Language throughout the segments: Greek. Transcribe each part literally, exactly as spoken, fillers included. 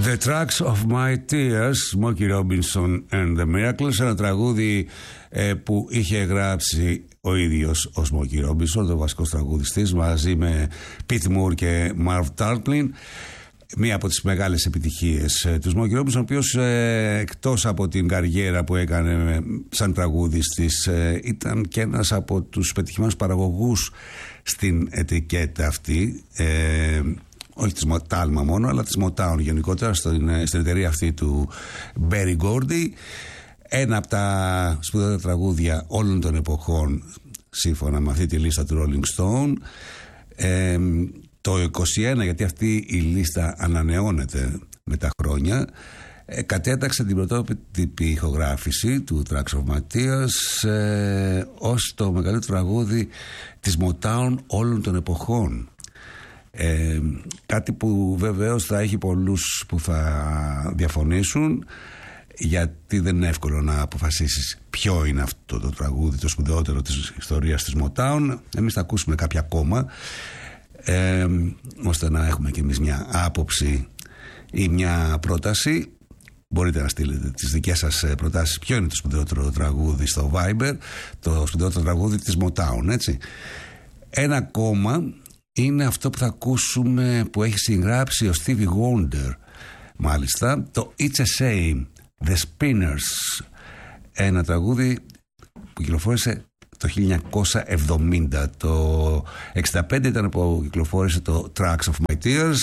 The Tracks of My Tears, Smokey Robinson and the Miracles, ένα τραγούδι ε, που είχε γράψει ο ίδιος ο Smokey Robinson, ο βασικός τραγουδιστής, μαζί με Pete Moore και Marv Tarplin. Μία από τις μεγάλες επιτυχίες ε, του Smokey Robinson, ο οποίος ε, εκτός από την καριέρα που έκανε σαν τραγουδιστής, ε, ήταν και ένας από τους πετυχημένους παραγωγούς στην ετικέτα αυτή, ε, όχι της Talma μόνο, αλλά της Motown γενικότερα, στην, στην εταιρεία αυτή του Berry Gordy. Ένα από τα σπουδαία τραγούδια όλων των εποχών, σύμφωνα με αυτή τη λίστα του Rolling Stone. Ε, το είκοσι ένα, γιατί αυτή η λίστα ανανεώνεται με τα χρόνια, ε, κατέταξε την πρωτότυπη ηχογράφηση του Tracks of My Tears ε, ως το μεγαλύτερο τραγούδι της Motown όλων των εποχών. Ε, κάτι που βεβαίως θα έχει πολλούς που θα διαφωνήσουν, γιατί δεν είναι εύκολο να αποφασίσεις ποιο είναι αυτό το τραγούδι, το σπουδαιότερο της ιστορίας της Motown. Εμείς θα ακούσουμε κάποια ακόμα, ε, ώστε να έχουμε και εμείς μια άποψη ή μια πρόταση. Μπορείτε να στείλετε τις δικές σας προτάσεις. Ποιο είναι το σπουδαιότερο τραγούδι στο Viber, το σπουδαιότερο τραγούδι της Motown, έτσι. Ένα ακόμα είναι αυτό που θα ακούσουμε, που έχει συγγράψει ο Stevie Wonder, μάλιστα, το It's a Shame, The Spinners, ένα τραγούδι που κυκλοφόρησε το χίλια εννιακόσια εβδομήντα. Το εξήντα πέντε ήταν που κυκλοφόρησε το Tracks of My Tears.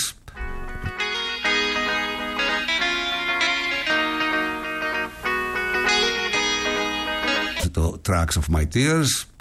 Το Tracks of My Tears.